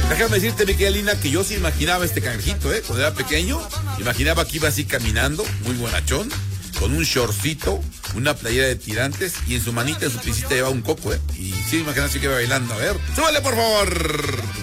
Déjame decirte, mi querida Lina, que yo sí imaginaba este cangrejito, cuando era pequeño, imaginaba que iba así caminando, muy bonachón, con un shortcito, una playera de tirantes, y en su manita, en su pisita llevaba un coco, y sí, imaginaba así que iba bailando. A ver, súbale, por favor.